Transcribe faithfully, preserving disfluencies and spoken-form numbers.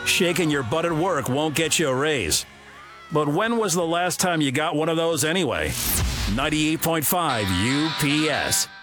Shaking your butt at work won't get you a raise. But when was the last time you got one of those anyway? ninety-eight point five U P S.